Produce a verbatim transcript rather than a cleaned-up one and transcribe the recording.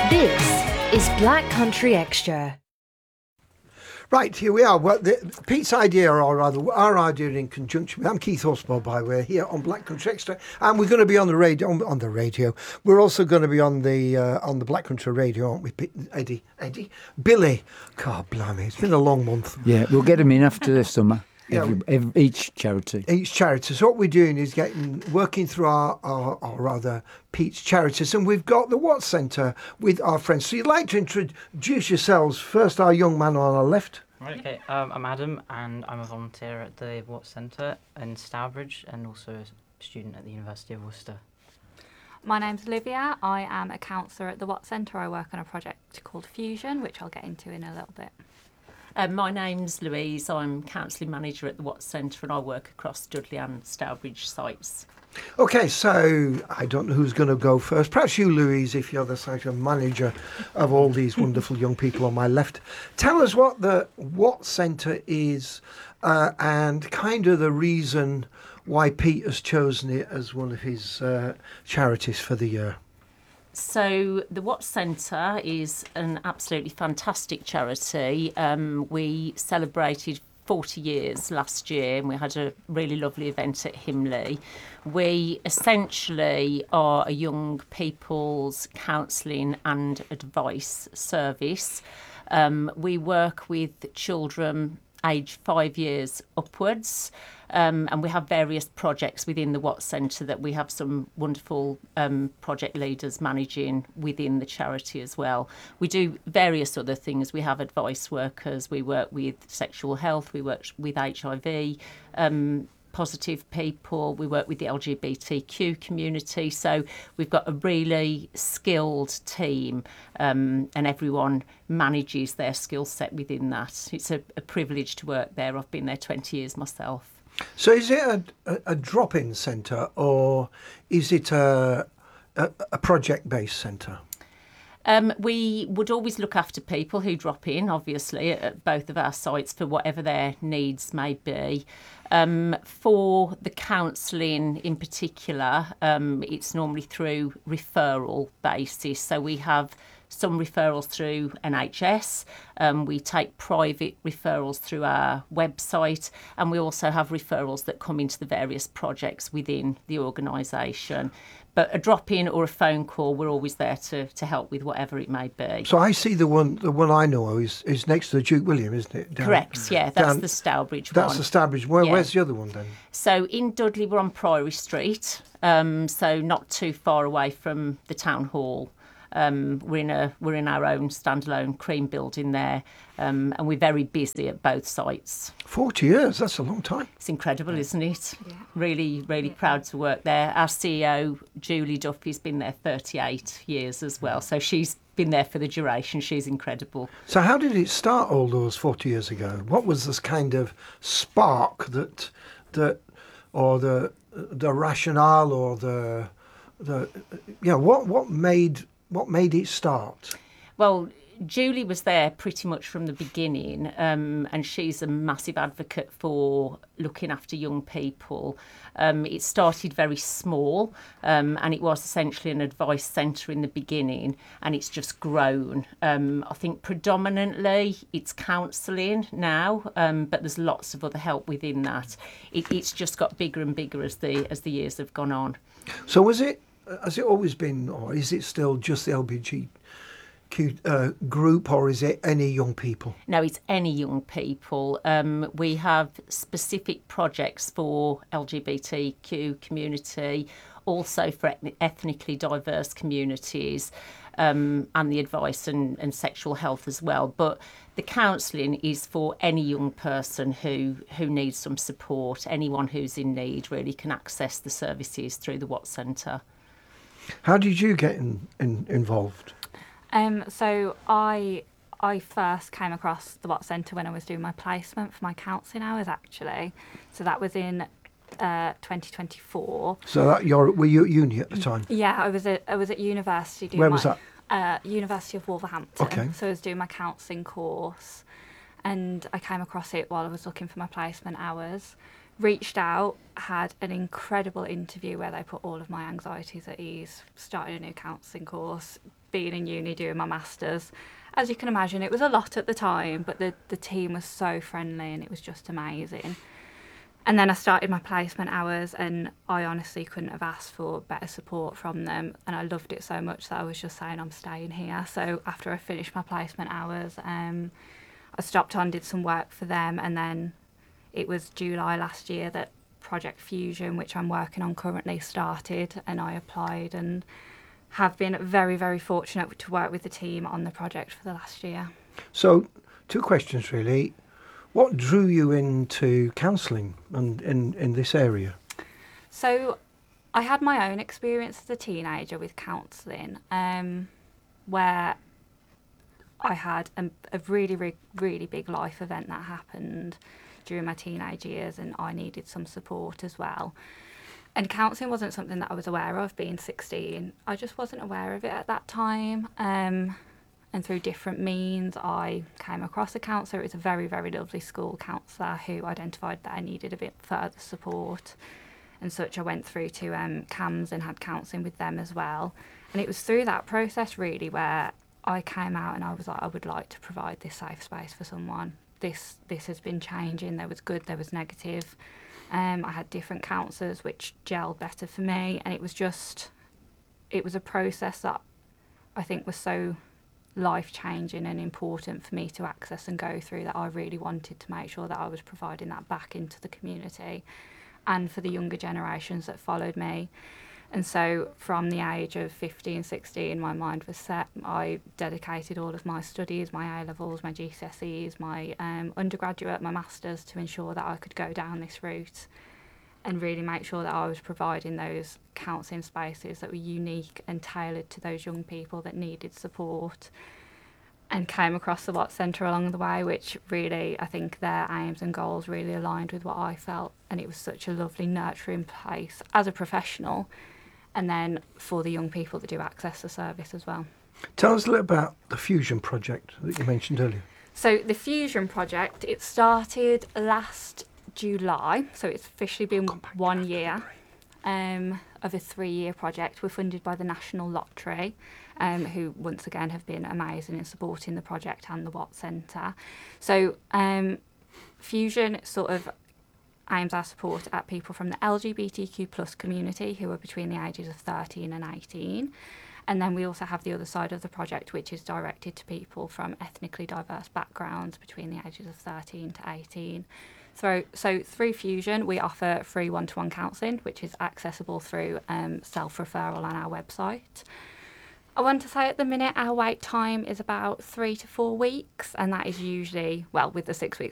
This is Black Country Extra. Right, here we are. Well, the, Pete's idea, or rather our idea in conjunction with, I'm Keith Horsball, by the way, here on Black Country Extra, and we're going to be on the radio. On, on the radio, we're also going to be on the uh, on the Black Country Radio, aren't we, Pete? Eddie? Eddie? Billy? God, blimey, it's been a long month. Yeah, we'll get them in after the summer. Yeah. Every, every, each charity. Each charity. So what we're doing is getting working through our, our or rather Pete's charities, and we've got the Watts Centre with our friends. So you'd like to introduce yourselves first. Our young man on our left. Right, okay, um, I'm Adam and I'm a volunteer at the Watts Centre in Stourbridge and also a student at the University of Worcester. My name's Olivia. I am a counsellor at the Watts Centre. I work on a project called Fusion, which I'll get into in a little bit. Um, my name's Louise. I'm counselling manager at the Watts Centre and I work across Dudley and Stourbridge sites. Okay, so I don't know who's going to go first. Perhaps you, Louise, if you're the sort of manager of all these wonderful young people on my left. Tell us what the Watts Centre is uh, and kind of the reason why Pete has chosen it as one of his uh, charities for the year. So the Watts Centre is an absolutely fantastic charity. Um, we celebrated forty years last year and we had a really lovely event at Himley. We essentially are a young people's counselling and advice service. Um, we work with children aged five years upwards. Um, and we have various projects within the Watts Centre that we have some wonderful um, project leaders managing within the charity as well. We do various other things. We have advice workers, we work with sexual health, we work with H I V, um, positive people, we work with the L G B T Q community. So we've got a really skilled team um, and everyone manages their skill set within that. It's a, a privilege to work there. I've been there twenty years myself. So is it a, a, a drop-in centre or is it a, a, a project-based centre? Um, we would always look after people who drop in, obviously, at both of our sites for whatever their needs may be. Um, for the counselling in particular, um, it's normally through referral basis. So we have some referrals through N H S, um, we take private referrals through our website, and we also have referrals that come into the various projects within the organisation. But a drop-in or a phone call, we're always there to, to help with whatever it may be. So I see the one the one I know is, is next to the Duke William, isn't it? Down, Correct, yeah, that's down, the Stourbridge that's one. the Stourbridge. Where, Yeah. Where's the other one then? So in Dudley, we're on Priory Street, um, so not too far away from the town hall. Um, we're in a we're in our own standalone cream building there, um, and we're very busy at both sites. Forty years, that's a long time. It's incredible, isn't it? Yeah. Really, really proud to work there. Our C E O, Julie Duffy's been there thirty-eight years as well, so she's been there for the duration. She's incredible. So how did it start all those forty years ago? What was this kind of spark that that or the the rationale or the the you know, what what made What made it start? Well, Julie was there pretty much from the beginning, um, and she's a massive advocate for looking after young people. Um, it started very small, um, and it was essentially an advice centre in the beginning, and it's just grown. Um, I think predominantly it's counselling now, um, but there's lots of other help within that. It, it's just got bigger and bigger as the as the years have gone on. So was it? Has it always been, or is it still just the L G B T Q uh, group, or is it any young people? No, it's any young people. Um, we have specific projects for L G B T Q community, also for ethnic, ethnically diverse communities, um, and the advice and, and sexual health as well. But the counselling is for any young person who, who needs some support. Anyone who's in need really can access the services through the Watts Centre. How did you get in, in, involved? Um, so I I first came across the Watts Centre when I was doing my placement for my counselling hours, actually. So that was in uh, twenty twenty-four. So that you're were you at uni at the time? Yeah, I was at I was at university doing Where my, was that? Uh, University of Wolverhampton. Okay. So I was doing my counselling course, and I came across it while I was looking for my placement hours. reached out, had an incredible interview where they put all of my anxieties at ease, started a new counselling course, being in uni, doing my masters. As you can imagine, it was a lot at the time, but the, the team was so friendly and it was just amazing. And then I started my placement hours, and I honestly couldn't have asked for better support from them. And I loved it so much that I was just saying I'm staying here. So after I finished my placement hours, um, I stopped on, did some work for them, and then it was July last year that Project Fusion, which I'm working on currently, started, and I applied and have been very, very fortunate to work with the team on the project for the last year. So, two questions really. What drew you into counselling and in, in this area? So I had my own experience as a teenager with counselling, um, where I had a, a really, really, really big life event that happened during my teenage years, and I needed some support as well. And counselling wasn't something that I was aware of being sixteen. I just wasn't aware of it at that time. Um, and through different means, I came across a counsellor. It was a very, very lovely school counsellor who identified that I needed a bit further support and such. I went through to um, C A M S and had counselling with them as well. And it was through that process really where I came out and I was like, I would like to provide this safe space for someone. This this has been changing. There was good, there was negative. Um, I had different counsellors which gelled better for me, and it was just, it was a process that I think was so life-changing and important for me to access and go through that I really wanted to make sure that I was providing that back into the community and for the younger generations that followed me. And so from the age of fifteen, sixteen, my mind was set. I dedicated all of my studies, my A-levels, my G C S Es, my um, undergraduate, my masters, to ensure that I could go down this route and really make sure that I was providing those counselling spaces that were unique and tailored to those young people that needed support. And came across the Watts Centre along the way, which really, I think their aims and goals really aligned with what I felt. And it was such a lovely, nurturing place as a professional, and then for the young people that do access the service as well. Tell us a little about the Fusion project that you mentioned earlier. So the Fusion project, it started last July, so it's officially been one year um, of a three-year project. We're funded by the National Lottery, um, who once again have been amazing in supporting the project and the Watts Centre. So um, Fusion sort of aims our support at people from the L G B T Q plus community who are between the ages of thirteen and eighteen. And then we also have the other side of the project, which is directed to people from ethnically diverse backgrounds between the ages of thirteen to eighteen. So, so through Fusion, we offer free one-to-one counselling, which is accessible through um, self-referral on our website. I want to say at the minute our wait time is about three to four weeks, and that is usually, well, with the six weeks